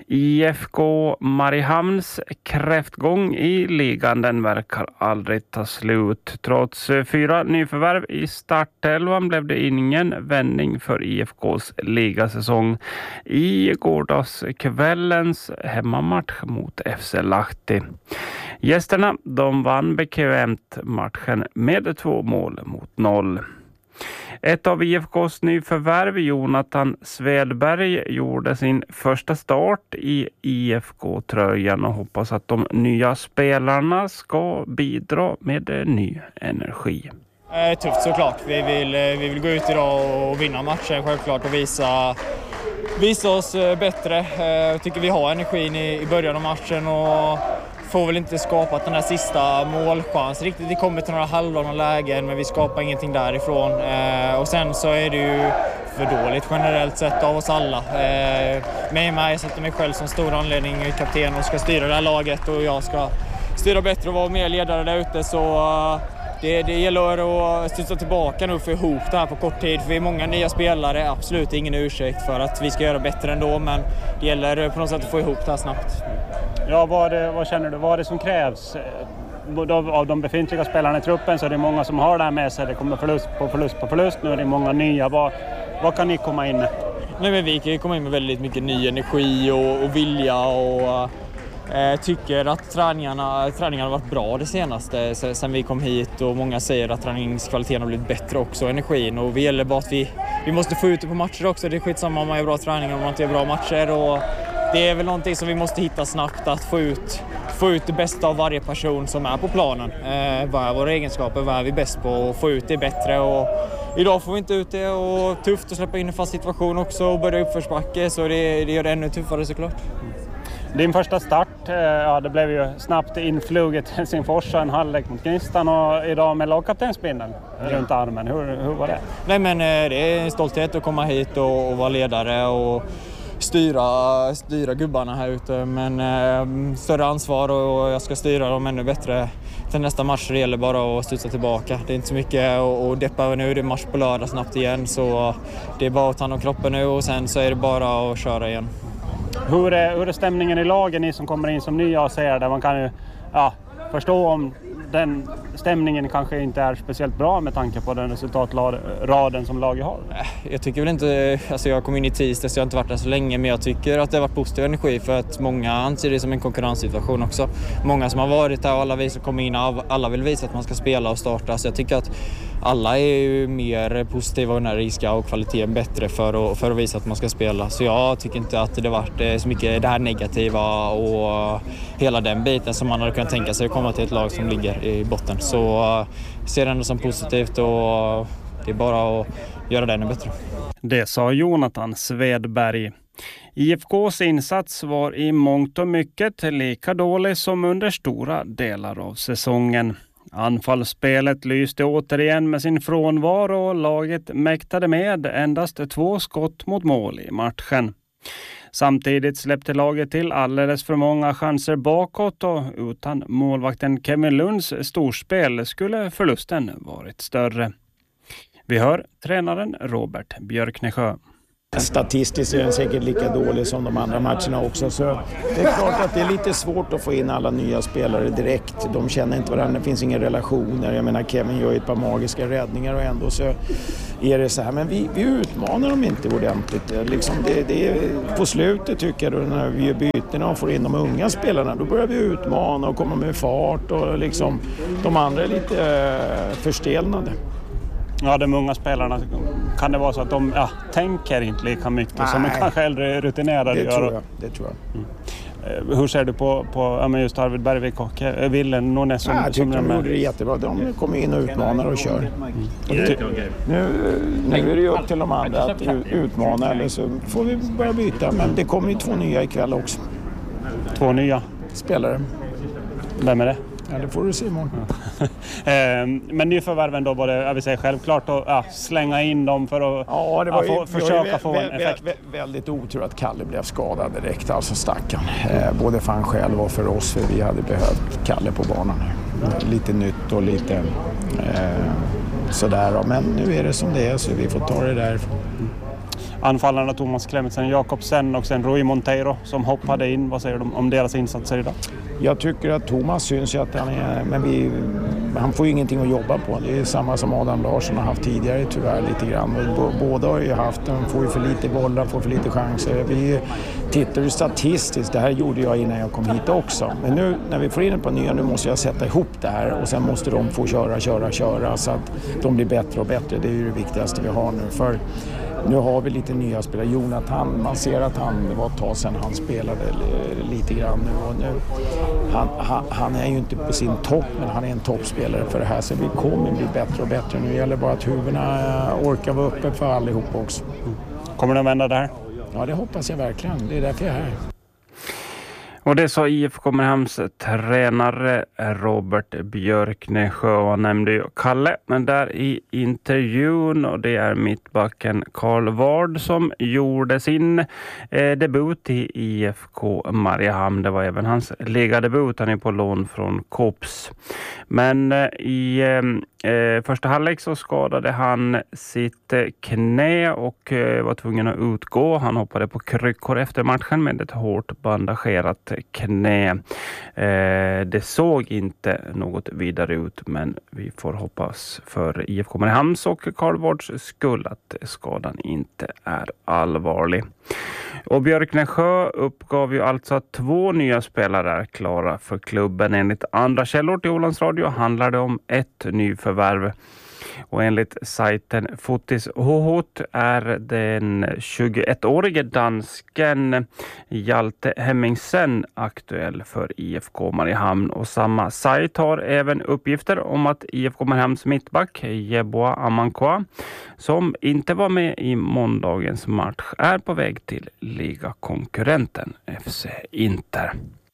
IFK Mariehamns kräftgång i ligan den verkar aldrig ta slut. Trots 4 nyförvärv i startelvan blev det ingen vändning för IFKs ligasäsong i gårdagskvällens hemmamatch mot FC Lahti. Gästerna de vann bekvämt matchen med 2-0. Ett av IFKs nyförvärv, Jonathan Svedberg, gjorde sin första start i IFK-tröjan och hoppas att de nya spelarna ska bidra med ny energi. Tufft såklart. Vi vill gå ut idag och vinna matchen självklart och visa oss bättre. Jag tycker vi har energin i början av matchen och får väl inte skapat den här sista målchans riktigt. Det kommer till några halvlånga lägen men vi skapar ingenting därifrån. Och sen så är det ju för dåligt generellt sett av oss alla. Jag sätter mig själv som stor anledning kapten och ska styra det här laget och jag ska styra bättre och vara mer ledare där ute. Så det gäller att studsa tillbaka nu och få ihop det här på kort tid. För vi är många nya spelare, absolut ingen ursäkt för att vi ska göra bättre ändå. Men det gäller på något sätt att få ihop det här snabbt. Ja, vad känner du? Vad är det som krävs? Av de befintliga spelarna i truppen så är det många som har det här med sig. Det kommer förlust. Nu är det många nya. Vad kan ni komma in med? Nej, men vi kan komma in med väldigt mycket ny energi och vilja och tycker att träningarna har varit bra det senaste sen vi kom hit och många säger att träningskvaliteten har blivit bättre också, energin, och vi gäller bara att vi måste få ut det på matcher också. Det är skitsamma om man gör bra träningar om man inte gör bra matcher och det är väl någonting som vi måste hitta snabbt, att få ut det bästa av varje person som är på planen. Vad är våra egenskaper, vad är vi bäst på och få ut det bättre och idag får vi inte ut det och tufft att släppa in en fast situation också och börja uppförsbacke så det gör det ännu tuffare såklart. Din första start, det blev ju snabbt influget Helsingfors och en halvlek mot Gnistan och idag med lagkaptensbindeln runt armen. Hur var det? Nej, men det är en stolthet att komma hit och vara ledare och styra gubbarna här ute, men större ansvar och jag ska styra dem ännu bättre till nästa match. Det gäller bara att studsa tillbaka. Det är inte så mycket att deppa över nu, det är match på lördag snabbt igen så det är bara att ta hand om kroppen nu och sen så är det bara att köra igen. Hur är stämningen i lagen, ni som kommer in som nya och ser det? Man kan ju förstå om den stämningen kanske inte är speciellt bra med tanke på den resultatraden som laget har. Jag tycker väl inte, alltså jag kom in i tisdag så jag har inte varit där så länge, men jag tycker att det har varit positiv energi för att många anser det som en konkurrenssituation också. Många som har varit här och alla vi som kommer in, alla vill visa att man ska spela och starta, så jag tycker att alla är ju mer positiva och närriska och kvaliteten bättre för att visa att man ska spela. Så jag tycker inte att det varit så mycket det här negativa och hela den biten som man hade kunnat tänka sig att komma till ett lag som ligger i botten. Så ser det ändå som positivt och det är bara att göra det ännu bättre. Det sa Jonathan Svedberg. IFKs insats var i mångt och mycket lika dålig som under stora delar av säsongen. Anfallsspelet lyste återigen med sin frånvaro och laget mäktade med endast 2 skott mot mål i matchen. Samtidigt släppte laget till alldeles för många chanser bakåt och utan målvakten Kevin Lunds storspel skulle förlusten varit större. Vi hör tränaren Robert Björknesjö. Statistiskt är den säkert lika dålig som de andra matcherna också, så det är klart att det är lite svårt att få in alla nya spelare direkt. De känner inte varandra, det finns inga relationer. Jag menar, Kevin gör ett par magiska räddningar och ändå så är det så här. Men vi utmanar dem inte ordentligt. Liksom det är på slutet tycker jag, när vi gör bytena och får in de unga spelarna, då börjar vi utmana och komma med fart och liksom de andra är lite förstelnade. Ja, de unga spelarna, kan det vara så att de tänker inte lika mycket som en kanske äldre rutinerade gör? Det tror jag. Hur ser du på just Arvid Bergvik och Ville Nonnes som jag tycker de gjorde det jättebra. De kommer in och utmanar och kör. Nu är det ju upp till de andra att utmana, eller så får vi börja byta. Men det kommer ju 2 nya ikväll också. 2 nya? Spelare. Vem är det? Ja, det får du se imorgon. Men nyförvärven då var det, jag vill säga, självklart att slänga in dem för att försöka få en effekt. Väldigt otur att Kalle blev skadad direkt, alltså stackarn. Både för han själv och för oss, för vi hade behövt Kalle på banan. Lite nytt och lite sådär. Men nu är det som det är, så vi får ta det där. anfallarna Thomas Clementsen Jakobsen och sen Rui Monteiro som hoppade in. Vad säger du om deras insatser idag? Jag tycker att Thomas syns ju att han är, men han får ju ingenting att jobba på. Det är samma som Adam Larsson har haft tidigare tyvärr lite grann. Båda har ju haft, de får ju för lite bollar, får för lite chanser. Vi tittar ju statistiskt, det här gjorde jag innan jag kom hit också. Men nu när vi får in på nya, nu måste jag sätta ihop det här och sen måste de få köra så att de blir bättre och bättre. Det är ju det viktigaste vi har nu. För nu har vi lite nya spelare. Jonathan, man ser att det var ett tag sedan han spelade lite grann nu. Och nu han är ju inte på sin topp, men han är en toppspelare för det här. Så vi kommer bli bättre och bättre. Nu gäller bara att huvudena orkar vara uppe för allihop också. Kommer de vända det här? Ja, det hoppas jag verkligen. Det är därför jag är här. Och det sa IFK Mariehamns tränare Robert Björknesjö. Han nämnde ju Kalle men där i intervjun, och det är mittbacken Karl Ward som gjorde sin debut i IFK Mariehamn. Det var även hans ligadebut. Han är på lån från Kops. Men i första halvlek så skadade han sitt knä och var tvungen att utgå. Han hoppade på kryckor efter matchen med ett hårt bandagerat knä. Det såg inte något vidare ut, men vi får hoppas för IFK Mariehamns och Karl Wards skull att skadan inte är allvarlig. Och Björknesjö uppgav ju alltså att 2 nya spelare är klara för klubben. Enligt andra källor till Ålands Radio handlar det om ett nyförvärv. Och enligt sajten Fotis Hohot är den 21-årige dansken Hjalte Hemmingsen aktuell för IFK Mariehamn. Och samma sajt har även uppgifter om att IFK Mariehamns mittback Jeboa Amankwa, som inte var med i måndagens match, är på väg till ligakonkurrenten FC Inter.